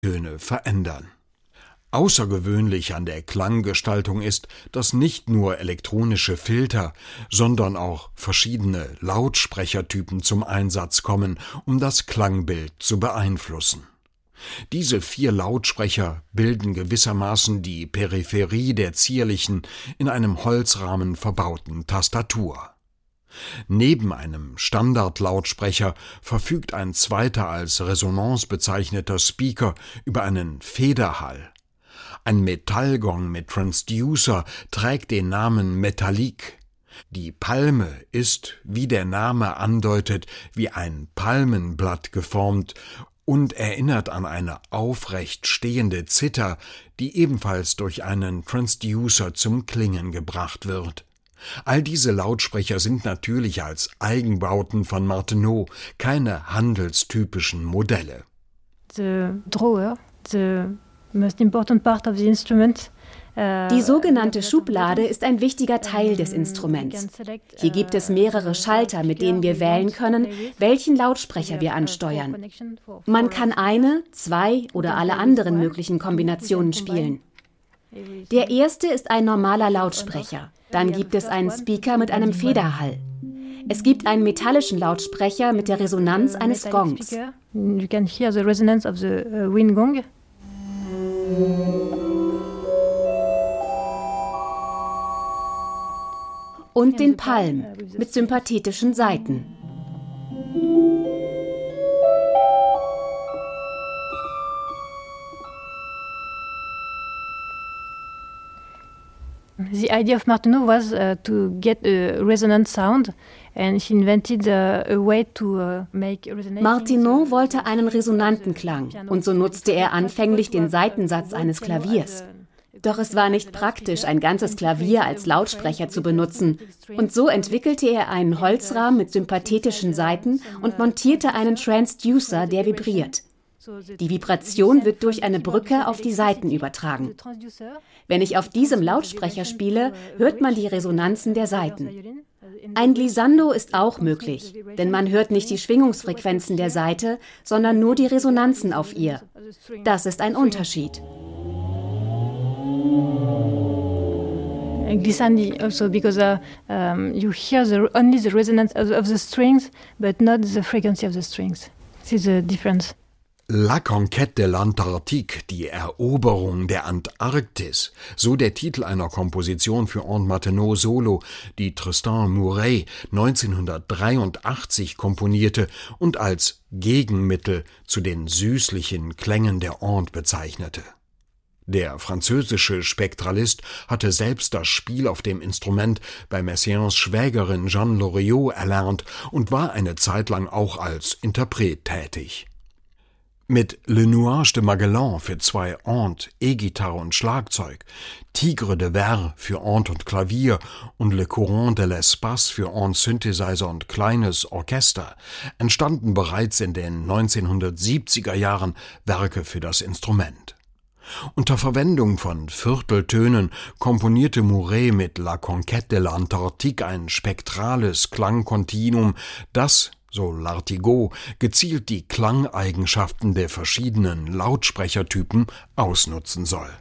Töne verändern. Außergewöhnlich an der Klanggestaltung ist, dass nicht nur elektronische Filter, sondern auch verschiedene Lautsprechertypen zum Einsatz kommen, um das Klangbild zu beeinflussen. Diese 4 Lautsprecher bilden gewissermaßen die Peripherie der zierlichen, in einem Holzrahmen verbauten Tastatur. Neben einem Standardlautsprecher verfügt ein zweiter als Resonanz bezeichneter Speaker über einen Federhall. Ein Metallgong mit Transducer trägt den Namen Metallique. Die Palme ist, wie der Name andeutet, wie ein Palmenblatt geformt und erinnert an eine aufrecht stehende Zither, die ebenfalls durch einen Transducer zum Klingen gebracht wird. All diese Lautsprecher sind natürlich als Eigenbauten von Martenot, keine handelstypischen Modelle. The drawer, the most important part of the instrument. Die sogenannte Schublade ist ein wichtiger Teil des Instruments. Hier gibt es mehrere Schalter, mit denen wir wählen können, welchen Lautsprecher wir ansteuern. Man kann eine, 2 oder alle anderen möglichen Kombinationen spielen. Der erste ist ein normaler Lautsprecher. Dann gibt es einen Speaker mit einem Federhall. Es gibt einen metallischen Lautsprecher mit der Resonanz eines Gongs. You can hear the resonance of the wind gong. Und den Palm mit sympathetischen Saiten. The idea of Martenot was to get a resonant sound, and he invented a way to make resonating. Martenot wollte einen resonanten Klang, und so nutzte er anfänglich den Saitensatz eines Klaviers. Doch es war nicht praktisch, ein ganzes Klavier als Lautsprecher zu benutzen, und so entwickelte er einen Holzrahmen mit sympathetischen Saiten und montierte einen Transducer, der vibriert. Die Vibration wird durch eine Brücke auf die Saiten übertragen. Wenn ich auf diesem Lautsprecher spiele, hört man die Resonanzen der Saiten. Ein Glissando ist auch möglich, denn man hört nicht die Schwingungsfrequenzen der Saite, sondern nur die Resonanzen auf ihr. Das ist ein Unterschied. Glissandi also because you hear only the resonance of the strings, but not the frequency of the strings. This is the difference. La Conquête de l'Antarctique, die Eroberung der Antarktis, so der Titel einer Komposition für Aunt Martenot Solo, die Tristan Murray 1983 komponierte und als Gegenmittel zu den süßlichen Klängen der Aunt bezeichnete. Der französische Spektralist hatte selbst das Spiel auf dem Instrument bei Messiaens Schwägerin Jeanne Loriot erlernt und war eine Zeit lang auch als Interpret tätig. Mit Le Nuage de Magellan für 2 Aunt, E-Gitarre und Schlagzeug, Tigre de Verre für Aunt und Klavier und Le Courant de l'Espace für Aunt Synthesizer und kleines Orchester entstanden bereits in den 1970er Jahren Werke für das Instrument. Unter Verwendung von Vierteltönen komponierte Mouret mit La Conquête de l'Antarctique ein spektrales Klangkontinuum, das, so Lartigot, gezielt die Klangeigenschaften der verschiedenen Lautsprechertypen ausnutzen soll.